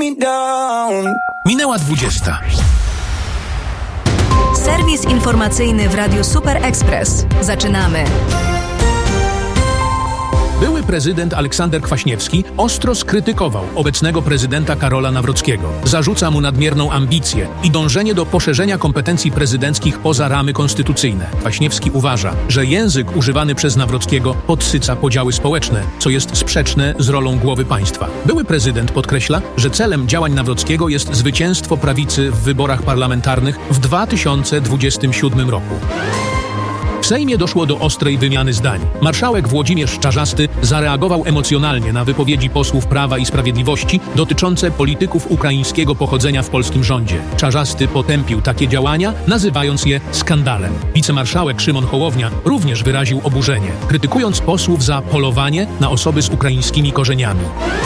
Minęła 20. Serwis informacyjny w Radiu Super Express. Zaczynamy. Były prezydent Aleksander Kwaśniewski ostro skrytykował obecnego prezydenta Karola Nawrockiego. Zarzuca mu nadmierną ambicję i dążenie do poszerzenia kompetencji prezydenckich poza ramy konstytucyjne. Kwaśniewski uważa, że język używany przez Nawrockiego podsyca podziały społeczne, co jest sprzeczne z rolą głowy państwa. Były prezydent podkreśla, że celem działań Nawrockiego jest zwycięstwo prawicy w wyborach parlamentarnych w 2027 roku. W Sejmie doszło do ostrej wymiany zdań. Marszałek Włodzimierz Czarzasty zareagował emocjonalnie na wypowiedzi posłów Prawa i Sprawiedliwości dotyczące polityków ukraińskiego pochodzenia w polskim rządzie. Czarzasty potępił takie działania, nazywając je skandalem. Wicemarszałek Szymon Hołownia również wyraził oburzenie, krytykując posłów za polowanie na osoby z ukraińskimi korzeniami.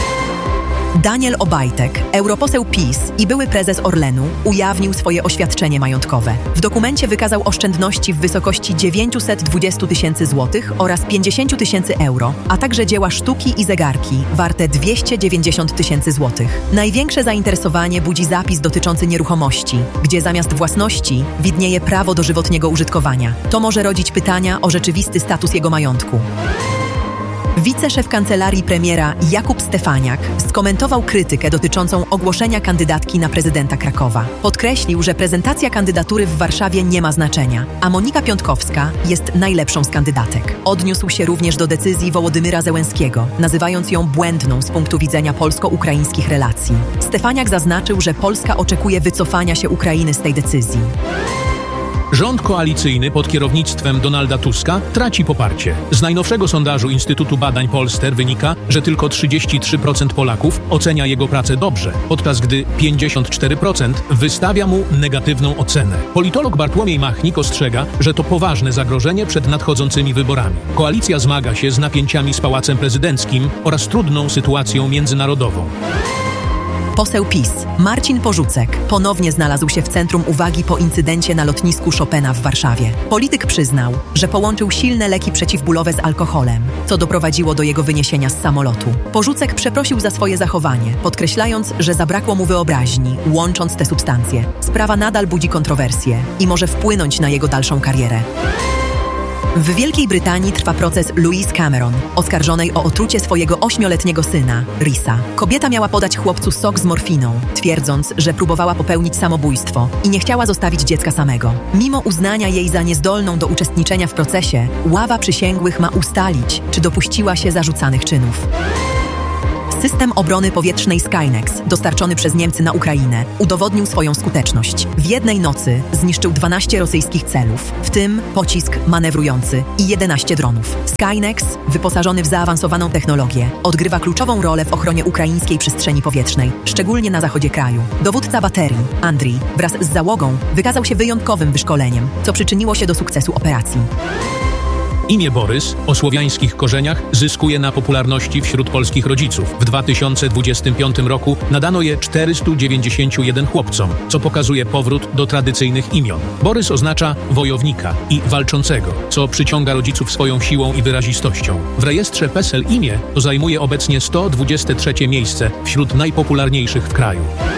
Daniel Obajtek, europoseł PiS i były prezes Orlenu, ujawnił swoje oświadczenie majątkowe. W dokumencie wykazał oszczędności w wysokości 920 tysięcy złotych oraz 50 tysięcy euro, a także dzieła sztuki i zegarki warte 290 tysięcy złotych. Największe zainteresowanie budzi zapis dotyczący nieruchomości, gdzie zamiast własności widnieje prawo dożywotniego użytkowania. To może rodzić pytania o rzeczywisty status jego majątku. Wiceszef kancelarii premiera Jakub Stefaniak skomentował krytykę dotyczącą ogłoszenia kandydatki na prezydenta Krakowa. Podkreślił, że prezentacja kandydatury w Warszawie nie ma znaczenia, a Monika Piątkowska jest najlepszą z kandydatek. Odniósł się również do decyzji Wołodymyra Zełenskiego, nazywając ją błędną z punktu widzenia polsko-ukraińskich relacji. Stefaniak zaznaczył, że Polska oczekuje wycofania się Ukrainy z tej decyzji. Rząd koalicyjny pod kierownictwem Donalda Tuska traci poparcie. Z najnowszego sondażu Instytutu Badań Polster wynika, że tylko 33% Polaków ocenia jego pracę dobrze, podczas gdy 54% wystawia mu negatywną ocenę. Politolog Bartłomiej Machnik ostrzega, że to poważne zagrożenie przed nadchodzącymi wyborami. Koalicja zmaga się z napięciami z Pałacem Prezydenckim oraz trudną sytuacją międzynarodową. Poseł PiS Marcin Porzucek ponownie znalazł się w centrum uwagi po incydencie na lotnisku Chopina w Warszawie. Polityk przyznał, że połączył silne leki przeciwbólowe z alkoholem, co doprowadziło do jego wyniesienia z samolotu. Porzucek przeprosił za swoje zachowanie, podkreślając, że zabrakło mu wyobraźni, łącząc te substancje. Sprawa nadal budzi kontrowersje i może wpłynąć na jego dalszą karierę. W Wielkiej Brytanii trwa proces Louise Cameron, oskarżonej o otrucie swojego 8-letniego syna, Risa. Kobieta miała podać chłopcu sok z morfiną, twierdząc, że próbowała popełnić samobójstwo i nie chciała zostawić dziecka samego. Mimo uznania jej za niezdolną do uczestniczenia w procesie, ława przysięgłych ma ustalić, czy dopuściła się zarzucanych czynów. System obrony powietrznej Skynex, dostarczony przez Niemcy na Ukrainę, udowodnił swoją skuteczność. W jednej nocy zniszczył 12 rosyjskich celów, w tym pocisk manewrujący i 11 dronów. Skynex, wyposażony w zaawansowaną technologię, odgrywa kluczową rolę w ochronie ukraińskiej przestrzeni powietrznej, szczególnie na zachodzie kraju. Dowódca baterii, Andrii, wraz z załogą wykazał się wyjątkowym wyszkoleniem, co przyczyniło się do sukcesu operacji. Imię Borys o słowiańskich korzeniach zyskuje na popularności wśród polskich rodziców. W 2025 roku nadano je 491 chłopcom, co pokazuje powrót do tradycyjnych imion. Borys oznacza wojownika i walczącego, co przyciąga rodziców swoją siłą i wyrazistością. W rejestrze PESEL imię to zajmuje obecnie 123 miejsce wśród najpopularniejszych w kraju.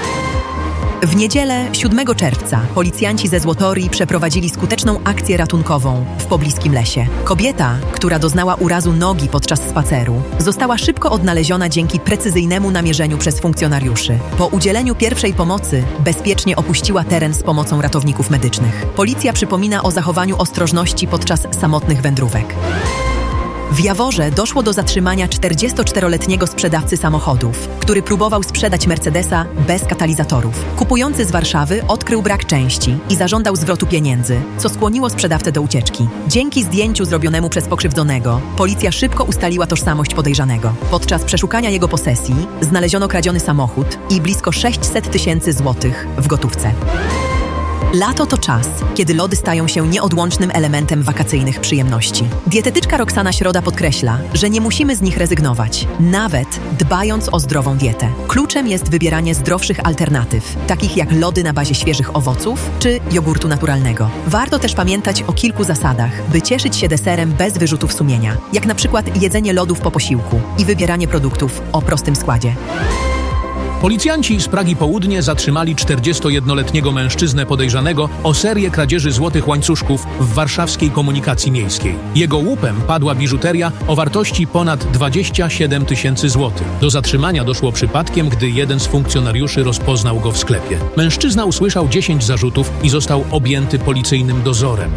W niedzielę 7 czerwca policjanci ze Złotorii przeprowadzili skuteczną akcję ratunkową w pobliskim lesie. Kobieta, która doznała urazu nogi podczas spaceru, została szybko odnaleziona dzięki precyzyjnemu namierzeniu przez funkcjonariuszy. Po udzieleniu pierwszej pomocy bezpiecznie opuściła teren z pomocą ratowników medycznych. Policja przypomina o zachowaniu ostrożności podczas samotnych wędrówek. W Jaworze doszło do zatrzymania 44-letniego sprzedawcy samochodów, który próbował sprzedać Mercedesa bez katalizatorów. Kupujący z Warszawy odkrył brak części i zażądał zwrotu pieniędzy, co skłoniło sprzedawcę do ucieczki. Dzięki zdjęciu zrobionemu przez pokrzywdzonego, policja szybko ustaliła tożsamość podejrzanego. Podczas przeszukania jego posesji znaleziono kradziony samochód i blisko 600 tysięcy złotych w gotówce. Lato to czas, kiedy lody stają się nieodłącznym elementem wakacyjnych przyjemności. Dietetyczka Roxana Środa podkreśla, że nie musimy z nich rezygnować, nawet dbając o zdrową dietę. Kluczem jest wybieranie zdrowszych alternatyw, takich jak lody na bazie świeżych owoców czy jogurtu naturalnego. Warto też pamiętać o kilku zasadach, by cieszyć się deserem bez wyrzutów sumienia, jak na przykład jedzenie lodów po posiłku i wybieranie produktów o prostym składzie. Policjanci z Pragi Południe zatrzymali 41-letniego mężczyznę podejrzanego o serię kradzieży złotych łańcuszków w warszawskiej komunikacji miejskiej. Jego łupem padła biżuteria o wartości ponad 27 000 złotych. Do zatrzymania doszło przypadkiem, gdy jeden z funkcjonariuszy rozpoznał go w sklepie. Mężczyzna usłyszał 10 zarzutów i został objęty policyjnym dozorem.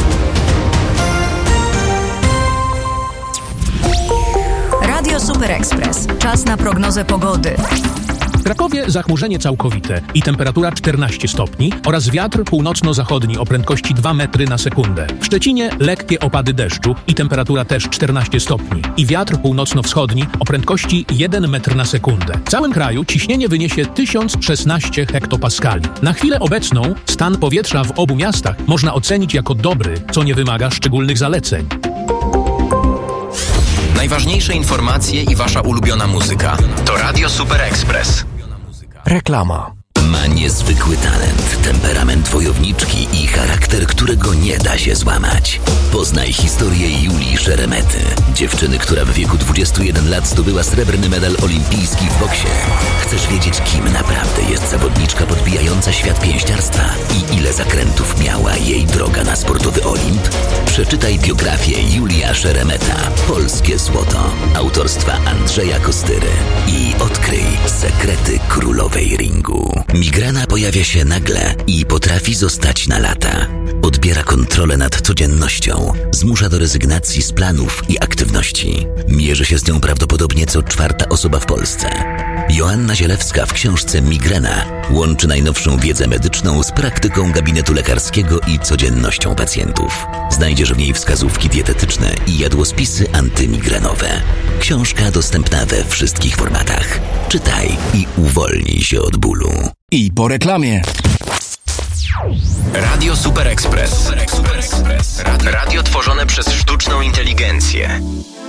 Radio Super Express. Czas na prognozę pogody. W Krakowie zachmurzenie całkowite i temperatura 14 stopni oraz wiatr północno-zachodni o prędkości 2 metry na sekundę. W Szczecinie lekkie opady deszczu i temperatura też 14 stopni i wiatr północno-wschodni o prędkości 1 metr na sekundę. W całym kraju ciśnienie wyniesie 1016 hektopaskali. Na chwilę obecną stan powietrza w obu miastach można ocenić jako dobry, co nie wymaga szczególnych zaleceń. Najważniejsze informacje i wasza ulubiona muzyka. To Radio Super Express. Reklama. Ma niezwykły talent, temperament wojowniczki i charakter, którego nie da się złamać. Poznaj historię Julii Szeremety, dziewczyny, która w wieku 21 lat zdobyła srebrny medal olimpijski w boksie. Chcesz wiedzieć, kim naprawdę jest zawodniczka podbijająca świat pięściarstwa i ile zakrętów miała jej droga na sportowy Olimp? Przeczytaj biografię Julia Szeremeta, Polskie Złoto, autorstwa Andrzeja Kostyry i odkryj sekrety królowej ringu. Migrena pojawia się nagle i potrafi zostać na lata. Odbiera kontrolę nad codziennością, zmusza do rezygnacji z planów i aktywności. Mierzy się z nią prawdopodobnie co 4. osoba w Polsce. Joanna Zielewska w książce Migrena łączy najnowszą wiedzę medyczną z praktyką gabinetu lekarskiego i codziennością pacjentów. Znajdziesz w niej wskazówki dietetyczne i jadłospisy antymigrenowe. Książka dostępna we wszystkich formatach. Czytaj i uwolnij się od bólu. I po reklamie. Radio Super Express. Radio tworzone przez sztuczną inteligencję.